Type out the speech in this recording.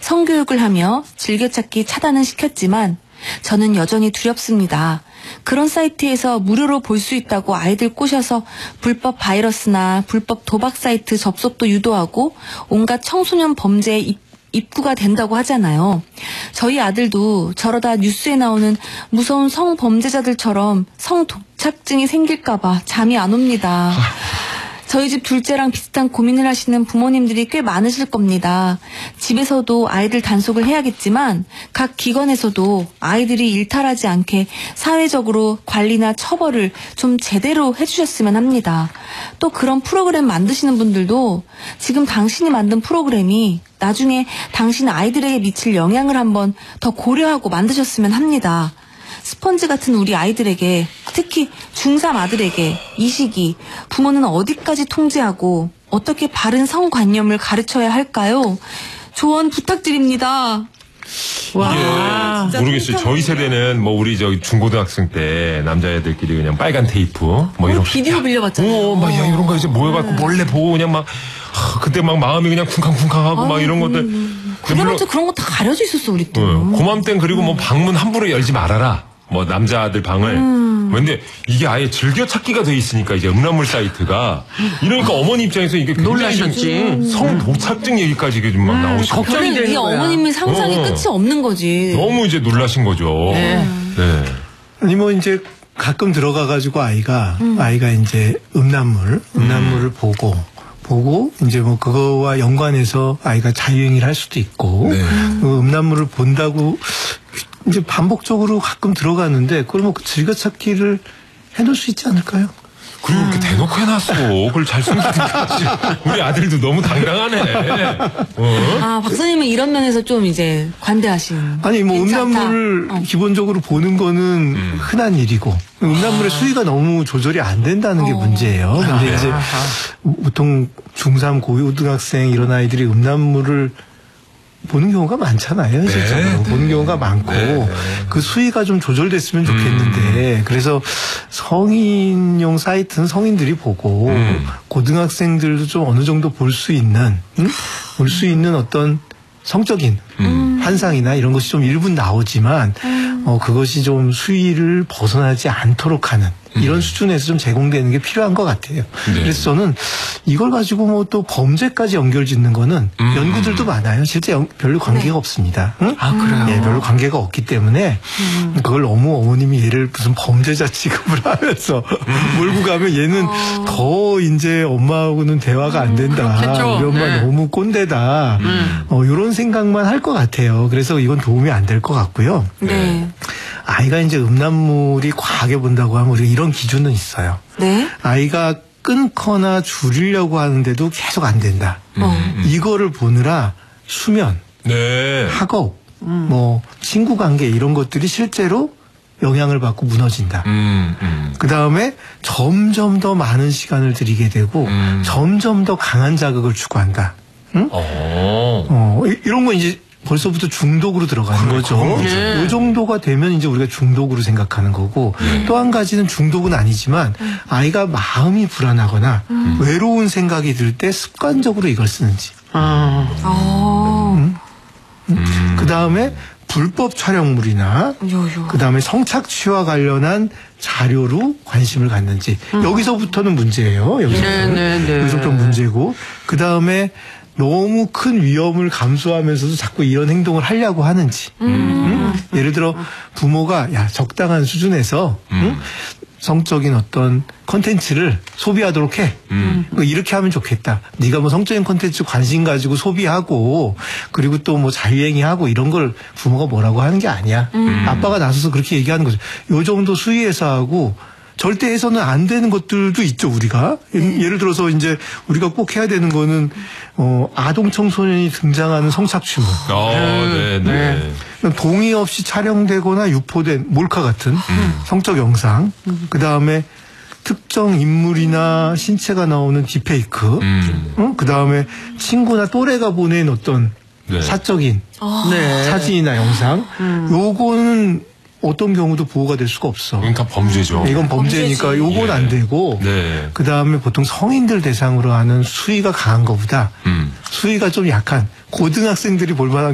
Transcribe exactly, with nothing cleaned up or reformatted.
성교육을 하며 즐겨찾기 차단은 시켰지만 저는 여전히 두렵습니다. 그런 사이트에서 무료로 볼 수 있다고 아이들 꼬셔서 불법 바이러스나 불법 도박 사이트 접속도 유도하고 온갖 청소년 범죄에 입, 입구가 된다고 하잖아요. 저희 아들도 저러다 뉴스에 나오는 무서운 성범죄자들처럼 성도착증이 생길까봐 잠이 안 옵니다. 저희 집 둘째랑 비슷한 고민을 하시는 부모님들이 꽤 많으실 겁니다. 집에서도 아이들 단속을 해야겠지만 각 기관에서도 아이들이 일탈하지 않게 사회적으로 관리나 처벌을 좀 제대로 해주셨으면 합니다. 또 그런 프로그램 만드시는 분들도 지금 당신이 만든 프로그램이 나중에 당신 아이들에게 미칠 영향을 한번 더 고려하고 만드셨으면 합니다. 스펀지 같은 우리 아이들에게, 특히 중삼 아들에게 이 시기 부모는 어디까지 통제하고 어떻게 바른 성관념을 가르쳐야 할까요? 조언 부탁드립니다. 와, 이게 모르겠어요. 저희 세대는 뭐 우리 저 중고등학생 때 남자애들끼리 그냥 빨간 테이프 뭐 이런 비디오 빌려봤잖아요. 어, 막 야, 이런 거 이제 모여갖고 네. 몰래 보고 그냥 막 하, 그때 막 마음이 그냥 쿵쾅쿵쾅하고 아, 막 이런 것들. 음, 그래봤자 그런 거 다 가려져 있었어 우리 때. 어, 고맘땐 그리고 뭐 방문 함부로 열지 말아라. 뭐 남자들 방을. 음. 근데 이게 아예 즐겨찾기가 돼 있으니까 이제 음란물 사이트가 이러니까 어머니 입장에서 이게 놀라셨지. 성도착증 얘기까지 이게 좀 막 음, 나오시고 걱정이 되는 거야. 어머님의 상상이 어. 끝이 없는 거지. 너무 이제 놀라신 거죠. 네. 네. 아니 뭐 이제 가끔 들어가가지고 아이가 음. 아이가 이제 음란물 음란물을 음. 보고. 보고 이제 뭐 그거와 연관해서 아이가 자유행위를 할 수도 있고 네. 그 음란물을 본다고 이제 반복적으로 가끔 들어가는데 그걸 뭐 즐겨찾기를 해놓을 수 있지 않을까요? 그리고 이렇게 대놓고 해놨어. 그걸 잘 숨기든지. 우리 아들도 너무 당당하네. 어? 아, 박사님은 이런 면에서 좀 이제 관대하신. 아니, 뭐, 음란물을 어. 기본적으로 보는 거는 음. 흔한 일이고, 음란물의 아. 수위가 너무 조절이 안 된다는 게 어. 문제예요. 근데 아. 이제 보통 중삼 고등학생 이런 아이들이 음란물을 보는 경우가 많잖아요, 현실적으로. 네. 보는 경우가 많고, 네. 그 수위가 좀 조절됐으면 좋겠는데, 음. 그래서 성인용 사이트는 성인들이 보고, 음. 고등학생들도 좀 어느 정도 볼 수 있는, 응? 볼 수 있는 어떤 성적인 음. 환상이나 이런 것이 좀 일부 나오지만, 음. 어, 그것이 좀 수위를 벗어나지 않도록 하는, 이런 음. 수준에서 좀 제공되는 게 필요한 것 같아요. 네. 그래서 저는 이걸 가지고 뭐 또 범죄까지 연결 짓는 거는 음. 연구들도 많아요. 실제 연, 별로 관계가 네. 없습니다. 응? 아, 그래요? 네, 별로 관계가 없기 때문에 음. 그걸 너무 어머님이 얘를 무슨 범죄자 취급을 하면서 음. 몰고 가면 얘는 어. 더 이제 엄마하고는 대화가 안 된다. 그렇겠죠. 우리 엄마 네. 너무 꼰대다. 음. 어, 이런 생각만 할 것 같아요. 그래서 이건 도움이 안 될 것 같고요. 네. 아이가 이제 음란물이 과하게 본다고 하면 우리가 이런 기준은 있어요. 네. 아이가 끊거나 줄이려고 하는데도 계속 안 된다. 음. 이거를 보느라 수면, 네. 학업, 음. 뭐 친구 관계 이런 것들이 실제로 영향을 받고 무너진다. 음, 음. 그 다음에 점점 더 많은 시간을 들이게 되고 음. 점점 더 강한 자극을 추구한다. 응? 어, 이런 거 이제 벌써부터 중독으로 들어가는 그래, 거죠. 네. 이 정도가 되면 이제 우리가 중독으로 생각하는 거고 네. 또 한 가지는 중독은 아니지만 아이가 마음이 불안하거나 음. 외로운 생각이 들 때 습관적으로 이걸 쓰는지. 아. 음? 음. 그 다음에 불법 촬영물이나 그 다음에 성착취와 관련한 자료로 관심을 갖는지 음. 여기서부터는 문제예요. 여기서부터는, 네, 네, 네. 여기서부터 문제고 그 다음에 너무 큰 위험을 감수하면서도 자꾸 이런 행동을 하려고 하는지. 음. 응? 예를 들어 부모가 야 적당한 수준에서 음. 응? 성적인 어떤 콘텐츠를 소비하도록 해. 음. 이렇게 하면 좋겠다. 네가 뭐 성적인 콘텐츠 관심 가지고 소비하고 그리고 또 뭐 자유행위하고 이런 걸 부모가 뭐라고 하는 게 아니야. 음. 아빠가 나서서 그렇게 얘기하는 거죠. 요 정도 수위에서 하고 절대 해서는 안 되는 것들도 있죠, 우리가. 네. 예를 들어서 이제 우리가 꼭 해야 되는 거는, 어, 아동 청소년이 등장하는 성착취물. 어, 네, 네. 네. 동의 없이 촬영되거나 유포된 몰카 같은 음. 성적 영상. 음. 그 다음에 특정 인물이나 신체가 나오는 딥페이크. 음. 응? 그 다음에 친구나 또래가 보낸 어떤 네. 사적인 아. 사진이나 영상. 음. 요거는 어떤 경우도 보호가 될 수가 없어. 이건 다 범죄죠. 이건 범죄니까 요건 예. 안 되고 네. 그 다음에 보통 성인들 대상으로 하는 수위가 강한 것보다 음. 수위가 좀 약한 고등학생들이 볼 만한